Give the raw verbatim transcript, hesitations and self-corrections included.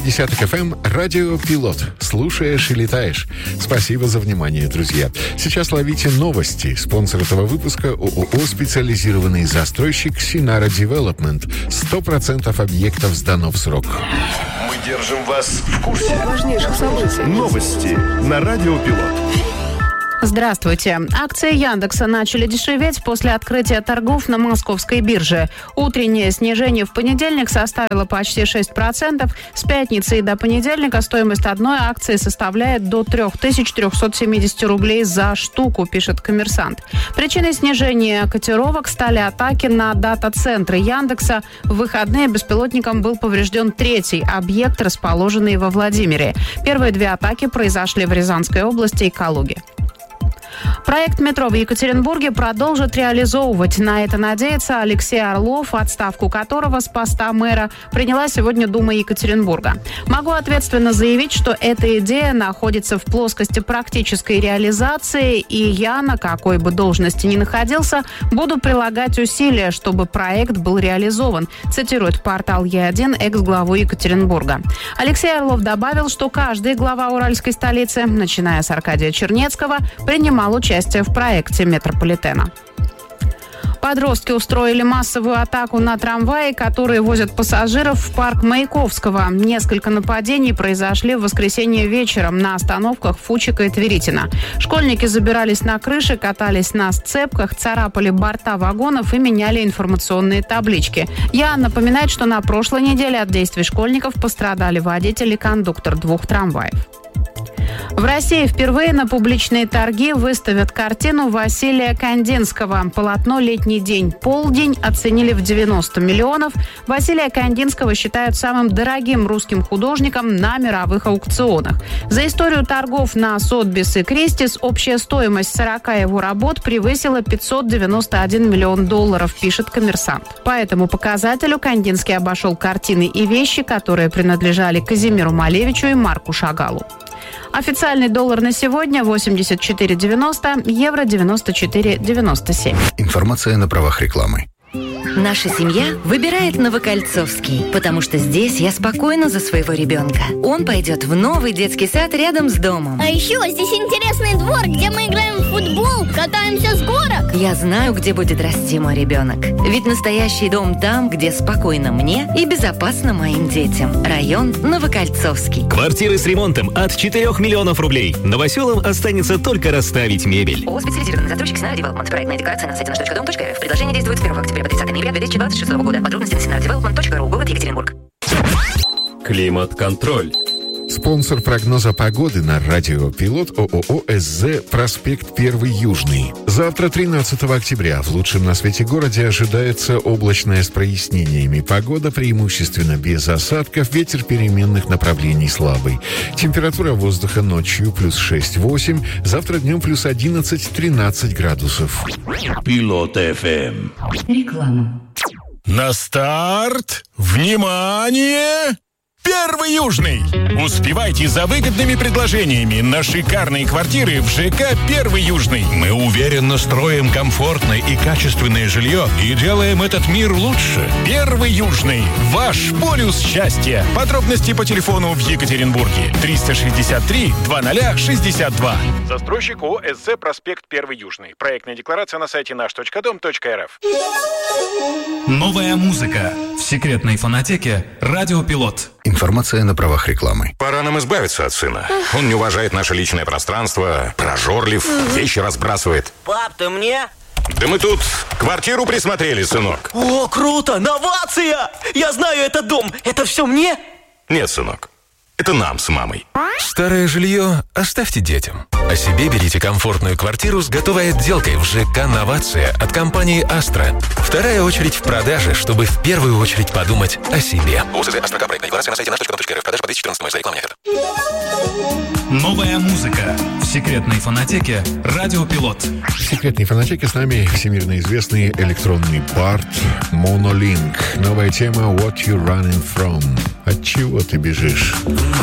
десяток эф эм, радио «Пилот». Слушаешь и летаешь. Спасибо за внимание, друзья. Сейчас ловите новости. Спонсор этого выпуска – ООО «Специализированный застройщик Синара Девелопмент». Сто процентов объектов сдано в срок. Мы держим вас в курсе важнейших событий. Новости на радио «Пилот». Здравствуйте. Акции Яндекса начали дешеветь после открытия торгов на московской бирже. Утреннее снижение в понедельник составило почти шесть процентов. С пятницы и до понедельника стоимость одной акции составляет до три тысячи триста семьдесят рублей за штуку, пишет «Коммерсант». Причиной снижения котировок стали атаки на дата-центры Яндекса. В выходные беспилотником был поврежден третий объект, расположенный во Владимире. Первые две атаки произошли в Рязанской области и Калуге. Проект метро в Екатеринбурге продолжит реализовывать. На это надеется Алексей Орлов, отставку которого с поста мэра приняла сегодня Дума Екатеринбурга. Могу ответственно заявить, что эта идея находится в плоскости практической реализации, и я, на какой бы должности ни находился, буду прилагать усилия, чтобы проект был реализован, цитирует портал Е один экс-главу Екатеринбурга. Алексей Орлов добавил, что каждый глава уральской столицы, начиная с Аркадия Чернецкого, принимал участие в проекте метрополитена. Подростки устроили массовую атаку на трамваи, которые возят пассажиров в парк Маяковского. Несколько нападений произошли в воскресенье вечером на остановках Фучика и Тверитина. Школьники забирались на крыши, катались на сцепках, царапали борта вагонов и меняли информационные таблички. Я напоминаю, что на прошлой неделе от действий школьников пострадали водитель и кондуктор двух трамваев. В России впервые на публичные торги выставят картину Василия Кандинского. Полотно «Летний день. Полдень» оценили в девяносто миллионов. Василия Кандинского считают самым дорогим русским художником на мировых аукционах. За историю торгов на Сотбис и Кристис общая стоимость сорока его работ превысила пятьсот девяносто один миллион долларов, пишет «Коммерсант». По этому показателю Кандинский обошел картины и вещи, которые принадлежали Казимиру Малевичу и Марку Шагалу. Официальный доллар на сегодня восемьдесят четыре девяносто, евро девяносто четыре девяносто семь. Информация на правах рекламы. Наша семья выбирает Новокольцовский, потому что здесь я спокойна за своего ребенка. Он пойдет в новый детский сад рядом с домом. А еще здесь интересный двор, где мы играем в футбол, катаемся с горок. Я знаю, где будет расти мой ребенок. Ведь настоящий дом там, где спокойно мне и безопасно моим детям. Район Новокольцовский. Квартиры с ремонтом от четырех миллионов рублей. Новоселам останется только расставить мебель. ООО «Специализированный застройщик Синара Девелопмент». Проектная декларация на сайте наш точка дом точка эр эф. Предложение действует с первого октября по тридцатое ноября две тысячи двадцать шестого года. Подробности на синара девелопмент точка ру. Город Екатеринбург. Климат-контроль. Спонсор прогноза погоды на радио «Пилот» ООО «СЗ» проспект Первый Южный. Завтра, тринадцатого октября, в лучшем на свете городе ожидается облачная с прояснениями. Погода преимущественно без осадков, ветер переменных направлений слабый. Температура воздуха ночью плюс шесть-восемь, завтра днем плюс одиннадцать-тринадцать градусов. Пилот эф эм. Реклама. На старт! Внимание! Первый Южный! Успевайте за выгодными предложениями на шикарные квартиры в ЖК «Первый Южный». Мы уверенно строим комфортное и качественное жилье и делаем этот мир лучше. Первый Южный. Ваш полюс счастья. Подробности по телефону в Екатеринбурге. триста шестьдесят три двадцать шестьдесят два. Застройщик ООО «СЗ», проспект Первый Южный. Проектная декларация на сайте наш точка дом точка эр эф. Новая музыка в секретной фонотеке «Радио Пилот». Информация на правах рекламы. Пора нам избавиться от сына. Он не уважает наше личное пространство, прожорлив, вещи разбрасывает. Пап, ты мне? Да мы тут квартиру присмотрели, сынок. О, круто! Новация! Я знаю этот дом. Это все мне? Нет, сынок. Это нам с мамой. Старое жилье оставьте детям. А себе берите комфортную квартиру с готовой отделкой в ЖК «Новация» от компании «Астра». Вторая очередь в продаже, чтобы в первую очередь подумать о себе. ОСЗ «Астра». Проектная декларация на сайте наш точка дом точка эр эф. Продажа по две тысячи четырнадцатому. За рекламу нет. Новая музыка в секретной фонотеке «Радио Пилот». В секретной фонотеке с нами всемирно известный электронный бард Monolink. Новая тема «What You Running From». От чего ты бежишь?